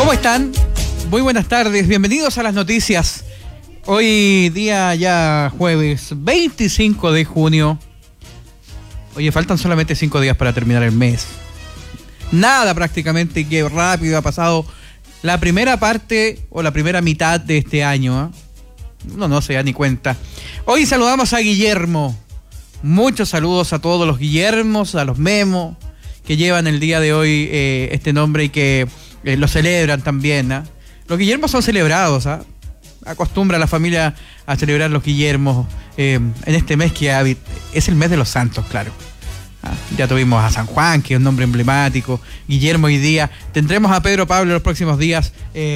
¿Cómo están? Muy buenas tardes, bienvenidos a las noticias. Hoy día ya jueves 25 de junio. Oye, faltan solamente 5 días para terminar el mes. Nada prácticamente, que rápido ha pasado la primera parte o la primera mitad de este año, ¿eh? Uno no se da ni cuenta. Hoy saludamos a Guillermo. Muchos saludos a todos los Guillermos, a los Memo, que llevan el día de hoy este nombre y que lo celebran también, ¿eh? Los Guillermos son celebrados, ¿eh? Acostumbra la familia a celebrar los Guillermos en este mes que es el mes de los santos, claro. Ya tuvimos a San Juan, que es un nombre emblemático, Guillermo hoy día, tendremos a Pedro Pablo los próximos días,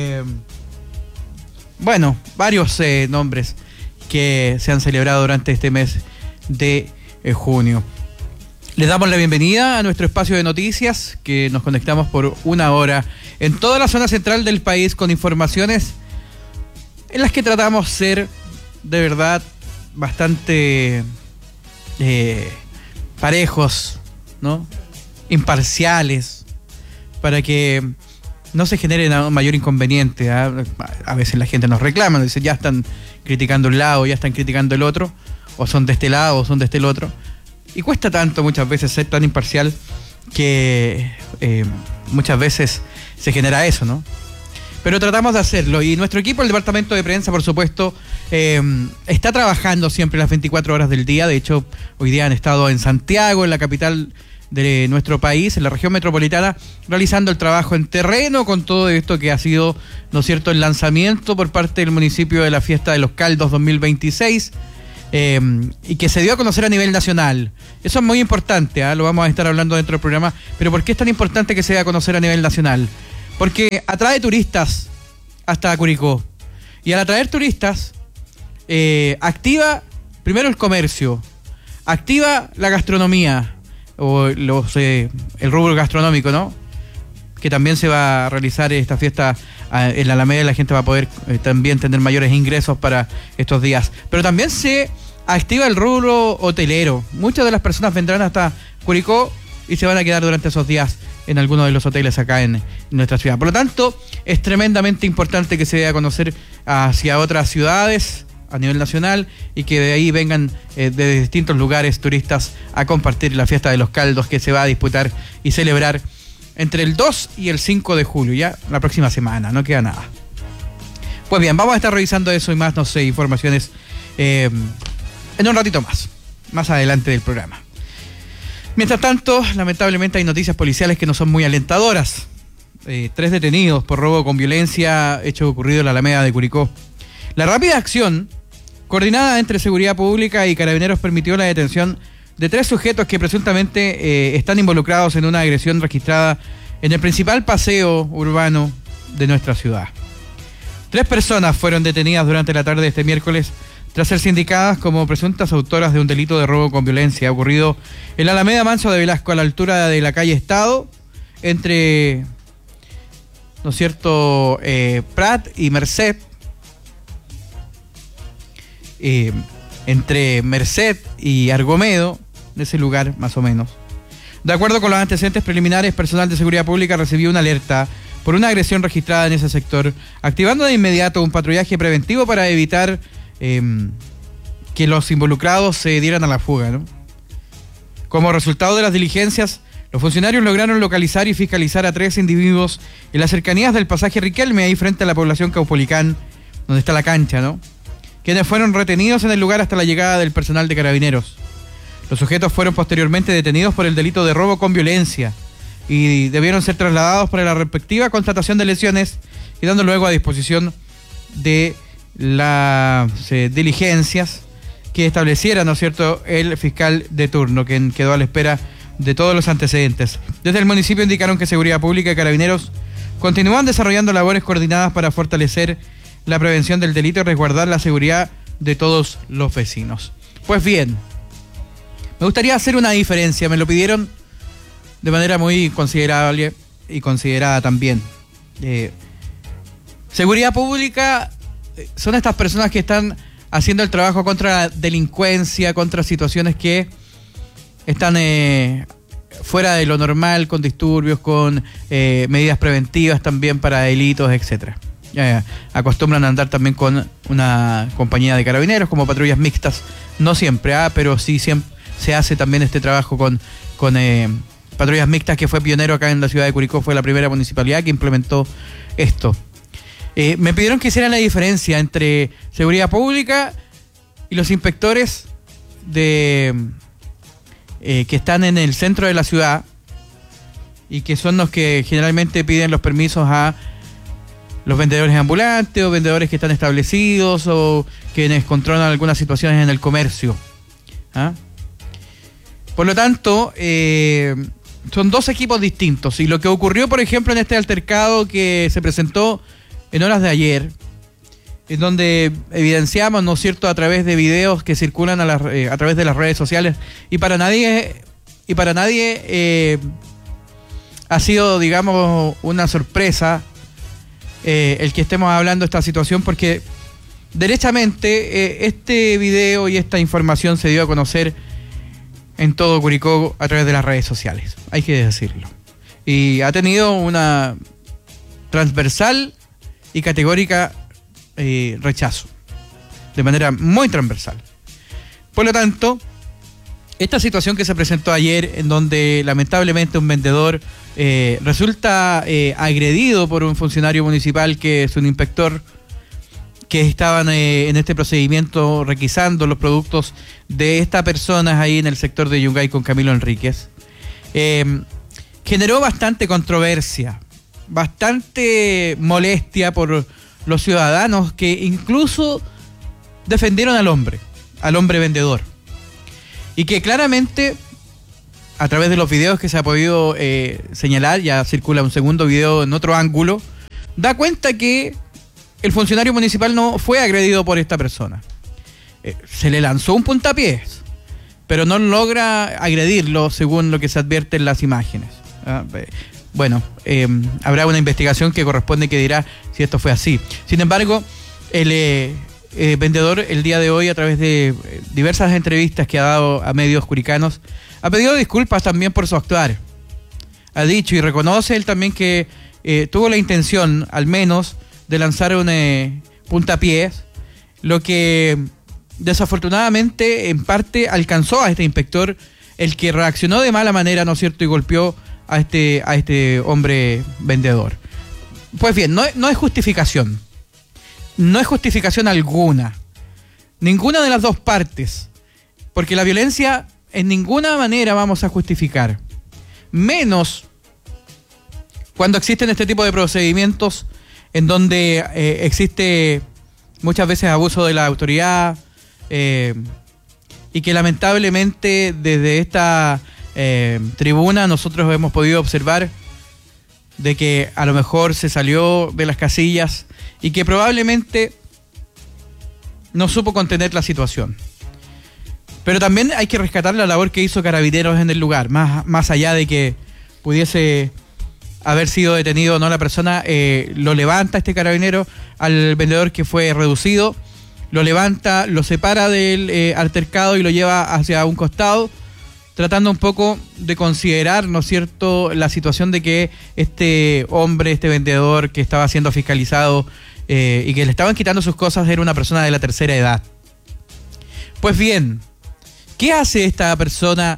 bueno, varios nombres que se han celebrado durante este mes de junio. Les damos la bienvenida a nuestro espacio de noticias, que nos conectamos por una hora en toda la zona central del país con informaciones en las que tratamos de ser de verdad bastante parejos, ¿no? Imparciales, para que no se genere un mayor inconveniente, ¿eh? A veces la gente nos reclama, nos dice, ya están criticando un lado, ya están criticando el otro, o son de este lado, o son de este el otro. Y cuesta tanto muchas veces ser tan imparcial que muchas veces se genera eso, ¿no? Pero tratamos de hacerlo, y nuestro equipo, el departamento de prensa, por supuesto, está trabajando siempre las 24 horas del día. De hecho, hoy día han estado en Santiago, en la capital de nuestro país, en la región metropolitana, realizando el trabajo en terreno con todo esto que ha sido, ¿no es cierto?, el lanzamiento por parte del municipio de la Fiesta de los Caldos 2026, y que se dio a conocer a nivel nacional. Eso es muy importante, lo vamos a estar hablando dentro del programa. Pero ¿por qué es tan importante que se dé a conocer a nivel nacional? Porque atrae turistas hasta Curicó. Y al atraer turistas, activa primero el comercio, activa la gastronomía, o el rubro gastronómico, ¿no? Que también se va a realizar esta fiesta en la Alameda, y la gente va a poder también tener mayores ingresos para estos días. Pero también se activa el rubro hotelero. Muchas de las personas vendrán hasta Curicó y se van a quedar durante esos días en algunos de los hoteles acá en nuestra ciudad. Por lo tanto, es tremendamente importante que se dé a conocer hacia otras ciudades a nivel nacional, y que de ahí vengan de distintos lugares turistas a compartir la Fiesta de los Caldos, que se va a disputar y celebrar entre el 2 y el 5 de julio, ya la próxima semana, no queda nada. Pues bien, vamos a estar revisando eso y más, no sé, informaciones en un ratito más adelante del programa. Mientras tanto, lamentablemente hay noticias policiales que no son muy alentadoras. 3 detenidos por robo con violencia, hecho ocurrido en la Alameda de Curicó. La rápida acción, coordinada entre Seguridad Pública y Carabineros, permitió la detención de 3 sujetos que presuntamente están involucrados en una agresión registrada en el principal paseo urbano de nuestra ciudad. 3 personas fueron detenidas durante la tarde de este miércoles tras ser sindicadas como presuntas autoras de un delito de robo con violencia ocurrido en la Alameda Manso de Velasco, a la altura de la calle Estado, entre, ¿no es cierto?, Prat y Merced, entre Merced y Argomedo, de ese lugar más o menos. De acuerdo con los antecedentes preliminares, personal de Seguridad Pública recibió una alerta por una agresión registrada en ese sector, activando de inmediato un patrullaje preventivo para evitar que los involucrados se dieran a la fuga, ¿no? Como resultado de las diligencias, los funcionarios lograron localizar y fiscalizar a 3 individuos en las cercanías del pasaje Riquelme, ahí frente a la población Caupolicán, donde está la cancha, ¿no?, quienes fueron retenidos en el lugar hasta la llegada del personal de Carabineros. Los sujetos fueron posteriormente detenidos por el delito de robo con violencia y debieron ser trasladados para la respectiva constatación de lesiones, quedando luego a disposición de las diligencias que estableciera, ¿no es cierto?, el fiscal de turno, quien quedó a la espera de todos los antecedentes. Desde el municipio indicaron que Seguridad Pública y Carabineros continúan desarrollando labores coordinadas para fortalecer la prevención del delito y resguardar la seguridad de todos los vecinos. Pues bien, me gustaría hacer una diferencia, me lo pidieron de manera muy considerable y considerada también. Seguridad Pública son estas personas que están haciendo el trabajo contra la delincuencia, contra situaciones que están fuera de lo normal, con disturbios, con medidas preventivas también para delitos, etcétera. Acostumbran a andar también con una compañía de carabineros como patrullas mixtas, no siempre, pero sí siempre se hace también este trabajo con patrullas mixtas, que fue pionero acá en la ciudad de Curicó, fue la primera municipalidad que implementó esto. Me pidieron que hiciera la diferencia entre seguridad pública y los inspectores que están en el centro de la ciudad y que son los que generalmente piden los permisos a los vendedores ambulantes o vendedores que están establecidos o quienes controlan algunas situaciones en el comercio. Por lo tanto, son dos equipos distintos. Y lo que ocurrió, por ejemplo, en este altercado que se presentó en horas de ayer, en donde evidenciamos, ¿no es cierto?, a través de videos que circulan a través de las redes sociales, y para nadie ha sido, digamos, una sorpresa el que estemos hablando de esta situación, porque derechamente este video y esta información se dio a conocer en todo Curicó a través de las redes sociales, hay que decirlo, y ha tenido una transversal y categórica rechazo, de manera muy transversal. Por lo tanto, esta situación que se presentó ayer, en donde lamentablemente un vendedor resulta agredido por un funcionario municipal que es un inspector, que estaban en este procedimiento requisando los productos de estas personas ahí en el sector de Yungay con Camilo Enríquez, generó bastante controversia, bastante molestia por los ciudadanos, que incluso defendieron al hombre vendedor, y que claramente a través de los videos que se ha podido señalar, ya circula un segundo video en otro ángulo, da cuenta que el funcionario municipal no fue agredido por esta persona. Se le lanzó un puntapiés, pero no logra agredirlo, según lo que se advierte en las imágenes. Bueno, habrá una investigación que corresponde, que dirá si esto fue así. Sin embargo, el vendedor el día de hoy, a través de diversas entrevistas que ha dado a medios curicanos, ha pedido disculpas también por su actuar. Ha dicho y reconoce él también que tuvo la intención, al menos, de lanzar un puntapiés, lo que desafortunadamente en parte alcanzó a este inspector, el que reaccionó de mala manera, ¿no es cierto?, y golpeó a este hombre vendedor. Pues bien, no es justificación. No es justificación alguna. Ninguna de las dos partes. Porque la violencia en ninguna manera vamos a justificar. Menos cuando existen este tipo de procedimientos en donde existe muchas veces abuso de la autoridad, y que lamentablemente desde esta tribuna nosotros hemos podido observar de que a lo mejor se salió de las casillas y que probablemente no supo contener la situación. Pero también hay que rescatar la labor que hizo Carabineros en el lugar, más allá de que pudiese haber sido detenido o no la persona. Lo levanta este carabinero al vendedor que fue reducido, lo levanta, lo separa del altercado y lo lleva hacia un costado, tratando un poco de considerar, ¿no es cierto?, la situación de que este hombre, este vendedor que estaba siendo fiscalizado y que le estaban quitando sus cosas, era una persona de la tercera edad. Pues bien, ¿qué hace esta persona?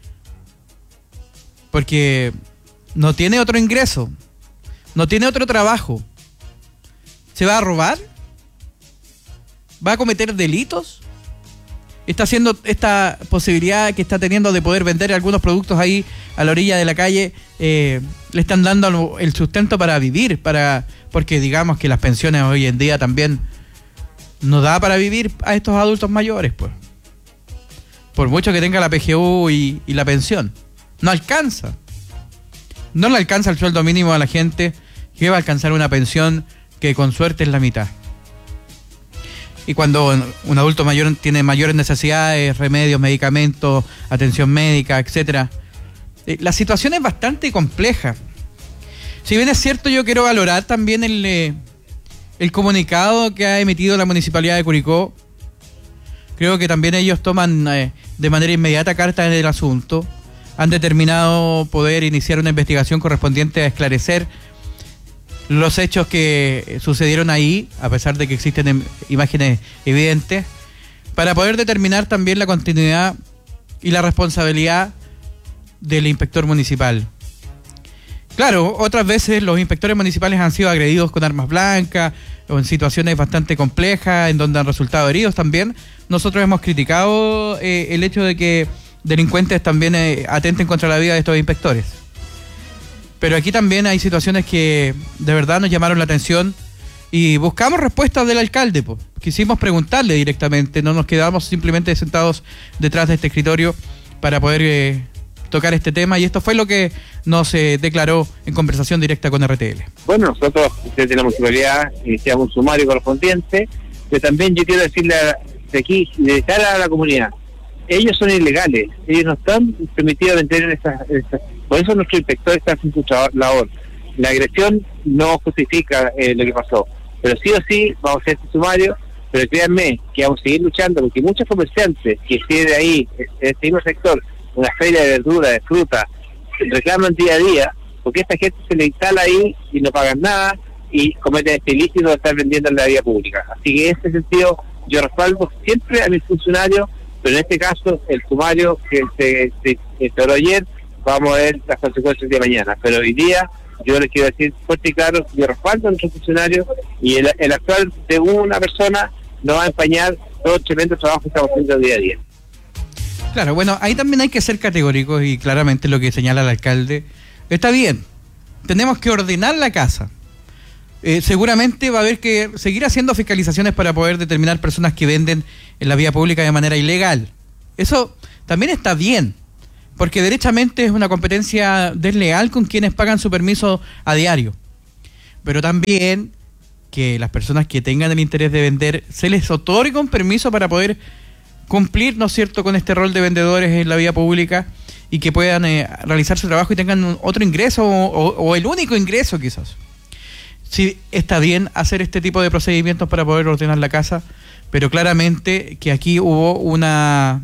Porque no tiene otro ingreso, no tiene otro trabajo. ¿Se va a robar? ¿Va a cometer delitos? Está haciendo esta posibilidad que está teniendo de poder vender algunos productos ahí a la orilla de la calle, le están dando el sustento para vivir, porque digamos que las pensiones hoy en día también no da para vivir a estos adultos mayores, pues. Por mucho que tenga la PGU y la pensión, no alcanza. No le alcanza el sueldo mínimo a la gente, que va a alcanzar una pensión que con suerte es la mitad. Y cuando un adulto mayor tiene mayores necesidades, remedios, medicamentos, atención médica, etcétera, la situación es bastante compleja. Si bien es cierto, yo quiero valorar también el comunicado que ha emitido la Municipalidad de Curicó. Creo que también ellos toman de manera inmediata carta en el asunto, han determinado poder iniciar una investigación correspondiente a esclarecer los hechos que sucedieron ahí, a pesar de que existen imágenes evidentes, para poder determinar también la continuidad y la responsabilidad del inspector municipal. Claro, otras veces los inspectores municipales han sido agredidos con armas blancas o en situaciones bastante complejas en donde han resultado heridos también. Nosotros hemos criticado el hecho de que delincuentes también atenten contra la vida de estos inspectores. Pero aquí también hay situaciones que de verdad nos llamaron la atención y buscamos respuestas del alcalde. Quisimos preguntarle directamente, no nos quedamos simplemente sentados detrás de este escritorio para poder tocar este tema, y esto fue lo que nos declaró en conversación directa con RTL. Bueno, nosotros desde la municipalidad iniciamos un sumario correspondiente, pero también yo quiero decirle de aquí, de cara a la comunidad, ellos son ilegales, ellos no están permitidos vender en esas, por eso nuestro inspector está haciendo su labor. La agresión no justifica lo que pasó, pero sí o sí vamos a hacer este sumario, pero créanme que vamos a seguir luchando, porque muchos comerciantes que tienen ahí, en este mismo sector, una feria de verdura, de fruta, reclaman día a día, porque esta gente se le instala ahí y no pagan nada y cometen este ilícito de estar vendiendo en la vía pública. Así que en este sentido yo respaldo siempre a mis funcionarios, pero en este caso el sumario que se instauró ayer, vamos a ver las consecuencias de mañana, pero hoy día yo les quiero decir fuerte y claro, yo respaldo a nuestros funcionarios y el actual de una persona no va a empañar todo el tremendo trabajo que estamos haciendo día a día. Claro, bueno, ahí también hay que ser categóricos y claramente lo que señala el alcalde está bien. Tenemos que ordenar la casa. Seguramente va a haber que seguir haciendo fiscalizaciones para poder determinar personas que venden en la vía pública de manera ilegal. Eso también está bien, porque derechamente es una competencia desleal con quienes pagan su permiso a diario. Pero también que las personas que tengan el interés de vender se les otorgue un permiso para poder cumplir, ¿no es cierto?, con este rol de vendedores en la vía pública y que puedan realizar su trabajo y tengan otro ingreso o el único ingreso quizás. Sí, está bien hacer este tipo de procedimientos para poder ordenar la casa, pero claramente que aquí hubo una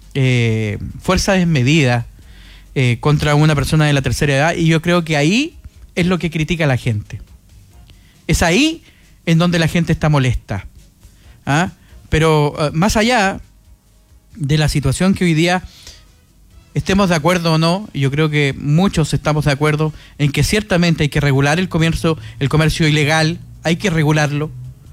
fuerza desmedida contra una persona de la tercera edad, y yo creo que ahí es lo que critica la gente. Es ahí en donde la gente está molesta. ¿Ah? Pero más allá de la situación que hoy día estemos de acuerdo o no, yo creo que muchos estamos de acuerdo en que ciertamente hay que regular el comercio ilegal, hay que regularlo.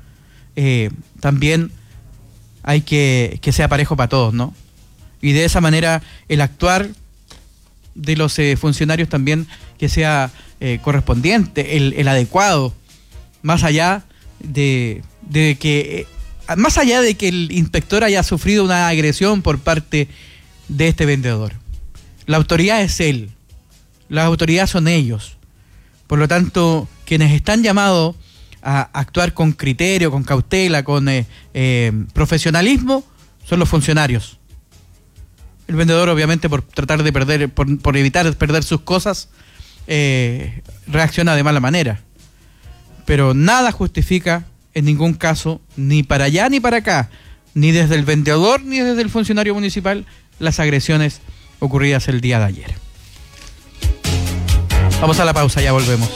También hay que sea parejo para todos, ¿no? Y de esa manera el actuar de los funcionarios también que sea correspondiente, el adecuado, más allá de que el inspector haya sufrido una agresión por parte de este vendedor. La autoridad es él, las autoridades son ellos. Por lo tanto, quienes están llamados a actuar con criterio, con cautela, con profesionalismo, son los funcionarios. El vendedor, obviamente, por tratar de perder, por evitar perder sus cosas, reacciona de mala manera. Pero nada justifica en ningún caso, ni para allá ni para acá, ni desde el vendedor ni desde el funcionario municipal, las agresiones ocurridas el día de ayer. Vamos a la pausa, ya volvemos.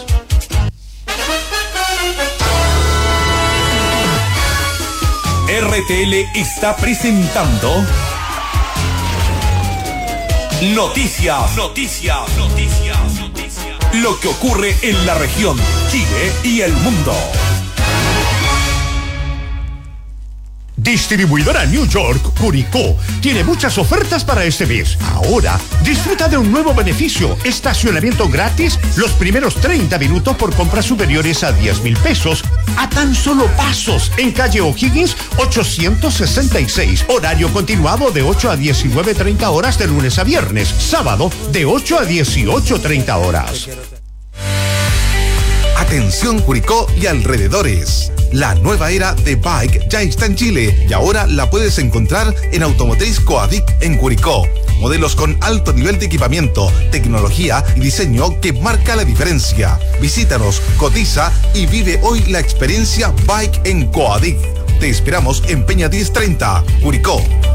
RTL está presentando Noticias. Lo que ocurre en la región, Chile y el mundo. Distribuidora New York, Curicó, tiene muchas ofertas para este mes. Ahora, disfruta de un nuevo beneficio: estacionamiento gratis los primeros 30 minutos por compras superiores a 10,000 pesos, a tan solo pasos, en calle O'Higgins 866. Horario continuado de 8 a 19:30 horas de lunes a viernes. Sábado de 8 a 18:30 horas. Atención Curicó y alrededores. La nueva era de Bike ya está en Chile y ahora la puedes encontrar en Automotriz Coadic en Curicó. Modelos con alto nivel de equipamiento, tecnología y diseño que marca la diferencia. Visítanos, cotiza y vive hoy la experiencia Bike en Coadic. Te esperamos en Peña 1030, Curicó.